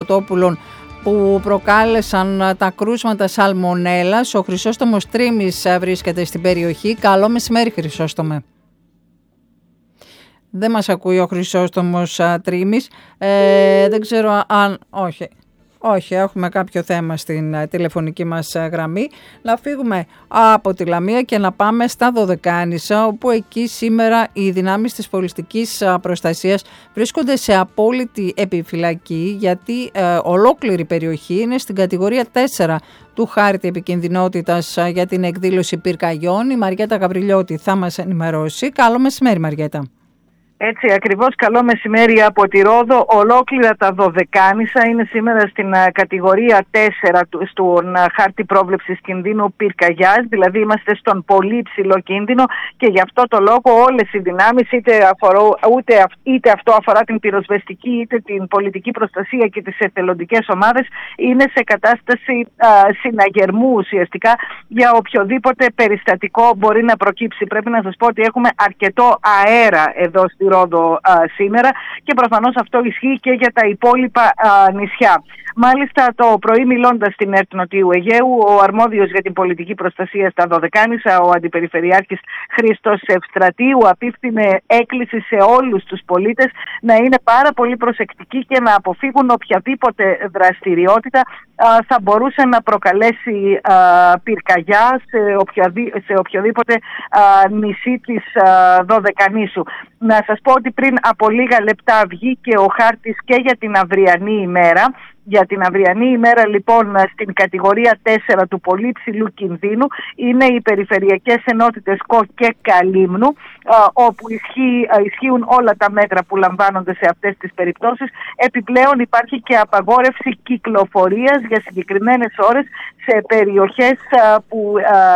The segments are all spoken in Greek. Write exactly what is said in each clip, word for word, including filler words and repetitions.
Κοτόπουλων που προκάλεσαν τα κρούσματα σαλμονέλας. Ο Χρυσόστομος Τρίμης βρίσκεται στην περιοχή. Καλό μεσημέρι, Χρυσόστομε. Δεν μας ακούει ο Χρυσόστομος Τρίμης. Ε, δεν ξέρω αν... Όχι. Όχι, έχουμε κάποιο θέμα στην τηλεφωνική μας γραμμή. Να φύγουμε από τη Λαμία και να πάμε στα Δωδεκάνησα, όπου εκεί σήμερα οι δυνάμεις της πολιτικής προστασίας βρίσκονται σε απόλυτη επιφυλακή, γιατί ε, ολόκληρη περιοχή είναι στην κατηγορία τέσσερα του χάρτη επικινδυνότητας για την εκδήλωση πυρκαγιών. Η Μαριέτα Γαβριλιώτη θα μας ενημερώσει. Καλό μεσημέρι, Μαριέτα. Έτσι ακριβώς, καλό μεσημέρι από τη Ρόδο. Ολόκληρα τα Δωδεκάνησα είναι σήμερα στην uh, κατηγορία τέσσερα του, στον uh, χάρτη πρόβλεψης κινδύνου πυρκαγιάς, δηλαδή είμαστε στον πολύ υψηλό κίνδυνο και γι' αυτό το λόγο όλες οι δυνάμεις, είτε, αφορώ, ούτε, είτε αυτό αφορά την πυροσβεστική είτε την πολιτική προστασία και τις εθελοντικές ομάδες, είναι σε κατάσταση uh, συναγερμού ουσιαστικά για οποιοδήποτε περιστατικό μπορεί να προκύψει. Πρέπει να σας πω ότι έχουμε αρκετό αέρα εδώ στη Ρόδο α, σήμερα και προφανώς αυτό ισχύει και για τα υπόλοιπα α, νησιά. Μάλιστα το πρωί, μιλώντας στην ΕΡΤ Νοτιού Αιγαίου, ο αρμόδιος για την πολιτική προστασία στα Δωδεκάνησα, ο Αντιπεριφερειάρχης Χρήστος Ευστρατείου, απίφθινε έκκληση σε όλους τους πολίτες να είναι πάρα πολύ προσεκτικοί και να αποφύγουν οποιαδήποτε δραστηριότητα α, θα μπορούσε να προκαλέσει α, πυρκαγιά σε, οποιαδή, σε οποιοδήποτε α, νησί της α, Δωδεκανήσου. Να σας πω ότι πριν από λίγα λεπτά βγήκε ο χάρτης και για την αυριανή ημέρα. Για την αυριανή ημέρα λοιπόν στην κατηγορία τέσσερα του πολύ ψηλού κινδύνου είναι οι περιφερειακές ενότητες Κο και Καλύμνου, όπου ισχύει, ισχύουν όλα τα μέτρα που λαμβάνονται σε αυτές τις περιπτώσεις. Επιπλέον υπάρχει και απαγόρευση κυκλοφορίας για συγκεκριμένες ώρες σε περιοχές που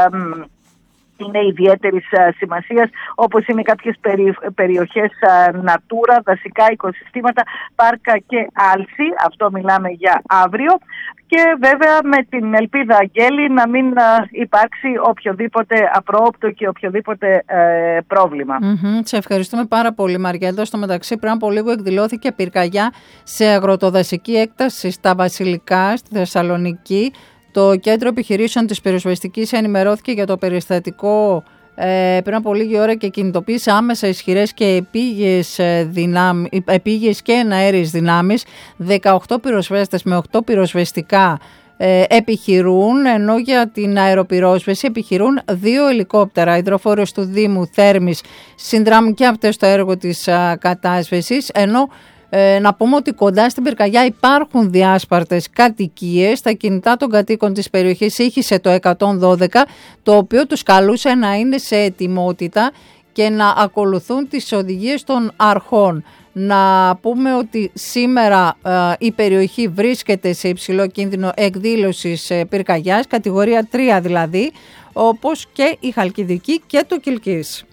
είναι ιδιαίτερης σημασίας, όπως είναι κάποιες περι, περιοχές Natura, δασικά οικοσυστήματα, πάρκα και άλση. Αυτό μιλάμε για αύριο. Και βέβαια με την ελπίδα, Αγγέλη, να μην υπάρξει οποιοδήποτε απρόοπτο και οποιοδήποτε ε, πρόβλημα. Mm-hmm. Σε ευχαριστούμε πάρα πολύ, Μαριέτα. Στο μεταξύ, πριν από λίγο εκδηλώθηκε πυρκαγιά σε αγροτοδασική έκταση στα Βασιλικά, στη Θεσσαλονίκη. Το Κέντρο Επιχειρήσεων της Πυροσβεστικής ενημερώθηκε για το περιστατικό ε, πριν από λίγη ώρα και κινητοποίησε άμεσα ισχυρές και επίγειες, δυνάμ, επίγειες και εναέριες δυνάμεις. δεκαοκτώ πυροσβέστες με οκτώ πυροσβεστικά ε, επιχειρούν, ενώ για την αεροπυρόσβεση επιχειρούν δύο ελικόπτερα. Οι υδροφόρες του Δήμου Θέρμης συνδράμουν και αυτές το έργο της α, κατάσβεσης, ενώ Ε, να πούμε ότι κοντά στην πυρκαγιά υπάρχουν διάσπαρτες κατοικίες. Τα κινητά των κατοίκων της περιοχής ήχησε το εκατόν δώδεκα, το οποίο τους καλούσε να είναι σε ετοιμότητα και να ακολουθούν τις οδηγίες των αρχών. Να πούμε ότι σήμερα ε, η περιοχή βρίσκεται σε υψηλό κίνδυνο εκδήλωσης ε, πυρκαγιάς, κατηγορία τρία δηλαδή, όπως και η Χαλκιδική και το Κιλκής.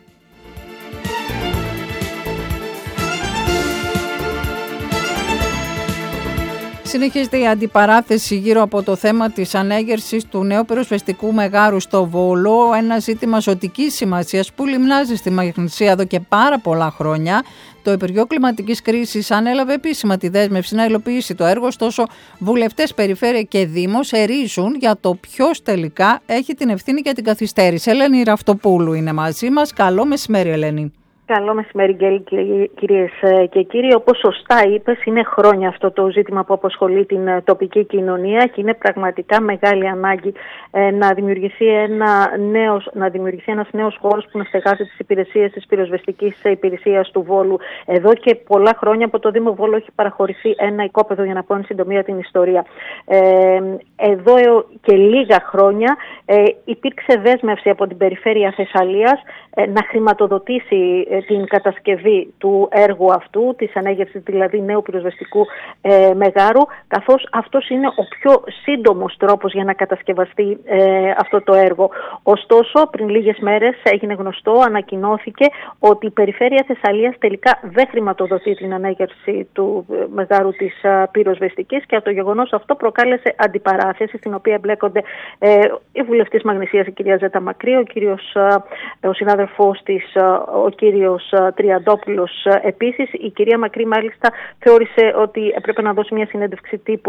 Συνεχίζεται η αντιπαράθεση γύρω από το θέμα της ανέγερσης του νέου πυροσβεστικού μεγάρου στο Βόλο, ένα ζήτημα ζωτικής σημασίας που λιμνάζει στη Μαγνησία εδώ και πάρα πολλά χρόνια. Το Υπουργείο Κλιματικής Κρίσης ανέλαβε επίσημα τη δέσμευση να υλοποιήσει το έργο, ωστόσο βουλευτές, περιφέρεια και Δήμος ερίζουν για το ποιος τελικά έχει την ευθύνη για την καθυστέρηση. Ελένη Ραυτοπούλου είναι μαζί μας. Καλό μεσημέρι, Ελένη. Καλό μεσημέρι, κυρίες και κύριοι. Όπως σωστά είπες, είναι χρόνια αυτό το ζήτημα που απασχολεί την τοπική κοινωνία και είναι πραγματικά μεγάλη ανάγκη να δημιουργηθεί, ένα νέος, να δημιουργηθεί ένας νέος χώρος που να στεγάσει τις υπηρεσίες της πυροσβεστικής υπηρεσίας του Βόλου. Εδώ και πολλά χρόνια από το Δήμο Βόλου έχει παραχωρηθεί ένα οικόπεδο, για να πω εν συντομία την ιστορία. Εδώ και λίγα χρόνια υπήρξε δέσμευση από την Περιφέρεια Θεσσαλίας να χρηματοδοτήσει την κατασκευή του έργου αυτού, της ανέγερσης δηλαδή νέου πυροσβεστικού ε, μεγάρου, καθώς αυτός είναι ο πιο σύντομος τρόπος για να κατασκευαστεί ε, αυτό το έργο. Ωστόσο, πριν λίγες μέρες έγινε γνωστό, ανακοινώθηκε ότι η Περιφέρεια Θεσσαλίας τελικά δεν χρηματοδοτεί την ανέγερση του μεγάρου της α, πυροσβεστικής, και το γεγονός αυτό προκάλεσε αντιπαράθεση, στην οποία εμπλέκονται ε, η βουλευτής Μαγνησίας, η κυρία Ζέτα Μακρύ, ο, κύριος, α, ο συνάδελφός της, α, ο κύριος Τριαντόπουλος επίσης. Η κυρία Μακρύ μάλιστα θεώρησε ότι έπρεπε να δώσει μια συνέντευξη τύπου